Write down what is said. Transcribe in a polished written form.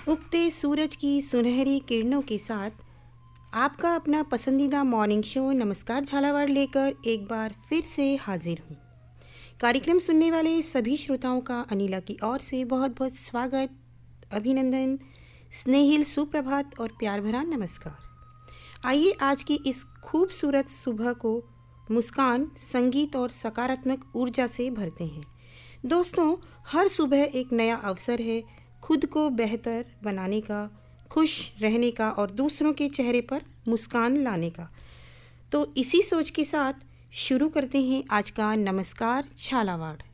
उगते सूरज की सुनहरी किरणों के साथ आपका अपना पसंदीदा मॉर्निंग शो नमस्कार झालावाड़ लेकर एक बार फिर से हाजिर हूँ। कार्यक्रम सुनने वाले सभी श्रोताओं का अनिला की ओर से बहुत बहुत स्वागत, अभिनंदन, स्नेहिल सुप्रभात और प्यार भरा नमस्कार। आइए आज की इस खूबसूरत सुबह को मुस्कान, संगीत और सकारात्मक ऊर्जा से भरते हैं। दोस्तों, हर सुबह एक नया अवसर है खुद को बेहतर बनाने का, खुश रहने का और दूसरों के चेहरे पर मुस्कान लाने का। तो इसी सोच के साथ शुरू करते हैं आज का नमस्कार झालावाड़।